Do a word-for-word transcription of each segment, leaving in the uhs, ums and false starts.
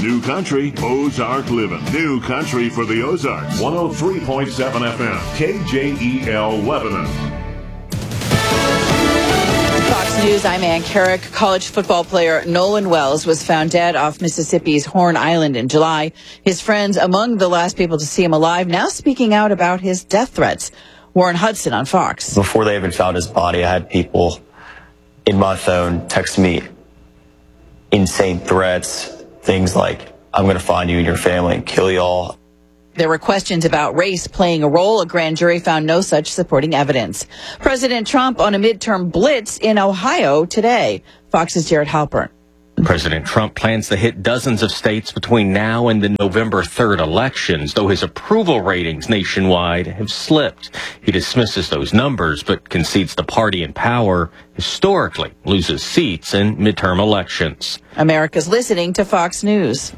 New Country, Ozark Living. New Country for the Ozarks. one oh three point seven F M, K J E L Lebanon. Fox News, I'm Ann Carrick. College football player Nolan Wells was found dead off Mississippi's Horn Island in July. His friends, among the last people to see him alive, now speaking out about his death threats. Warren Hudson on Fox. Before they even found his body, I had people in my phone text me insane threats, things like, I'm going to find you and your family and kill y'all. There were questions about race playing a role. A grand jury found no such supporting evidence. President Trump on a midterm blitz in Ohio today. Fox's Jared Halpern. President Trump plans to hit dozens of states between now and the November third elections, though his approval ratings nationwide have slipped. He dismisses those numbers, but concedes the party in power historically loses seats in midterm elections. America's listening to Fox News.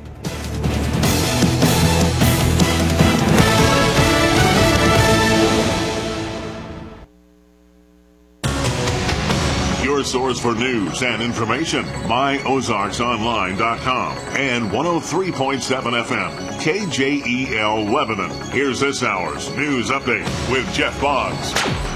Your source for news and information, my ozarks online dot com and one oh three point seven F M, K J E L Lebanon. Here's this hour's news update with Jeff Boggs.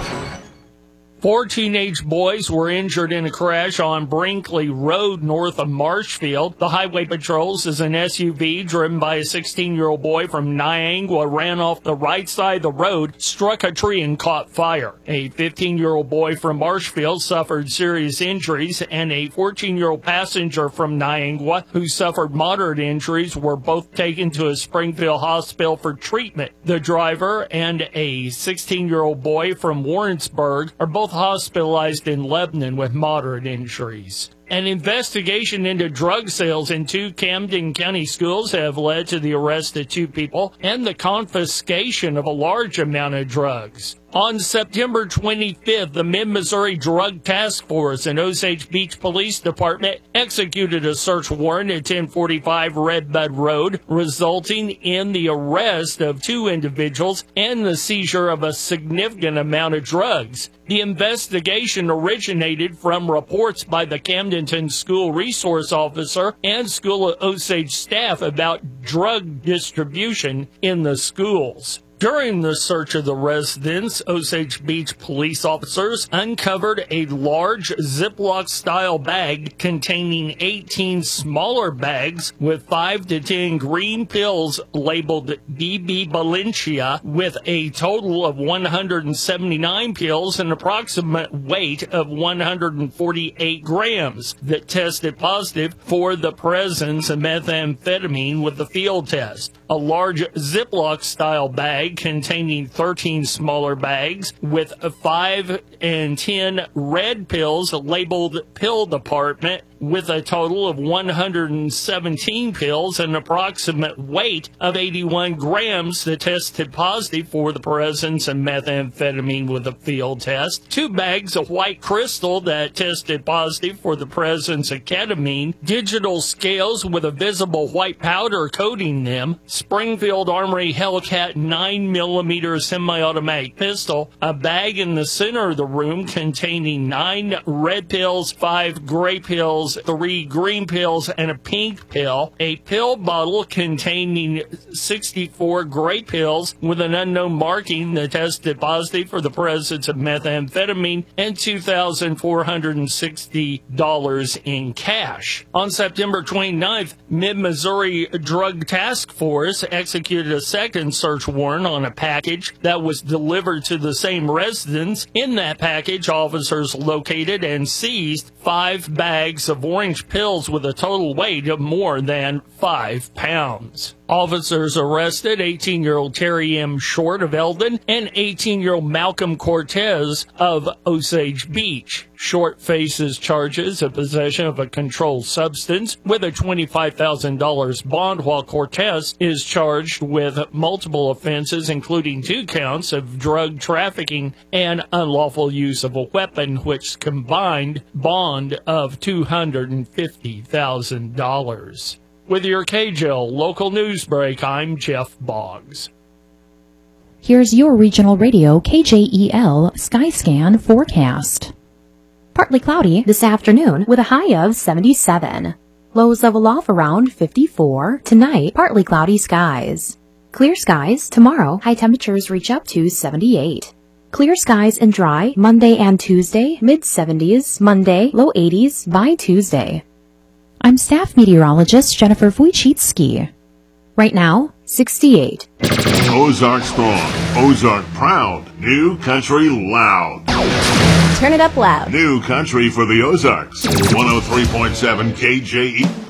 Four teenage boys were injured in a crash on Brinkley Road north of Marshfield. The highway patrol says an S U V driven by a sixteen-year-old boy from Niangua ran off the right side of the road, struck a tree, and caught fire. A fifteen-year-old boy from Marshfield suffered serious injuries, and a fourteen-year-old passenger from Niangua who suffered moderate injuries were both taken to a Springfield hospital for treatment. The driver and a sixteen-year-old boy from Warrensburg are both hospitalized in Lebanon with moderate injuries. An investigation into drug sales in two Camden County schools have led to the arrest of two people and the confiscation of a large amount of drugs. On September twenty-fifth, the Mid-Missouri Drug Task Force and Osage Beach Police Department executed a search warrant at ten forty-five Redbud Road, resulting in the arrest of two individuals and the seizure of a significant amount of drugs. The investigation originated from reports by the Camdenton School Resource Officer and School of Osage staff about drug distribution in the schools. During the search of the residence, Osage Beach police officers uncovered a large Ziploc-style bag containing eighteen smaller bags with five to ten green pills labeled B B Valencia, with a total of one hundred seventy-nine pills and approximate weight of one hundred forty-eight grams that tested positive for the presence of methamphetamine with the field test. A large Ziploc-style bag containing thirteen smaller bags with five and ten red pills labeled pill department, with a total of one hundred seventeen pills and an approximate weight of eighty-one grams that tested positive for the presence of methamphetamine with a field test. Two bags of white crystal that tested positive for the presence of ketamine. Digital scales with a visible white powder coating them. Springfield Armory Hellcat nine millimeter semi-automatic pistol. A bag in the center of the room containing nine red pills, five gray pills, three green pills, and a pink pill. A pill bottle containing sixty-four gray pills with an unknown marking that tested positive for the presence of methamphetamine, and two thousand four hundred sixty dollars in cash. On September twenty-ninth, Mid-Missouri Drug Task Force executed a second search warrant on a package that was delivered to the same residence. In that package, officers located and seized five bags of orange pills with a total weight of more than five pounds. Officers arrested eighteen-year-old Terry M. Short of Eldon and eighteen-year-old Malcolm Cortez of Osage Beach. Short faces charges of possession of a controlled substance with a twenty-five thousand dollars bond, while Cortez is charged with multiple offenses, including two counts of drug trafficking and unlawful use of a weapon, which combined bond of two hundred fifty thousand dollars. With your K J L local news break, I'm Jeff Boggs. Here's your regional radio K J E L Skyscan forecast. Partly cloudy this afternoon with a high of seventy-seven. Lows level off around fifty-four. Tonight, partly cloudy skies. Clear skies tomorrow. High temperatures reach up to seventy-eight. Clear skies and dry Monday and Tuesday. Mid seventies. Monday, low eighties by Tuesday. I'm staff meteorologist Jennifer Wojcicki. Right now, sixty-eight. Ozark strong, Ozark proud, new country loud. Turn it up loud. New country for the Ozarks. one oh three point seven K J E.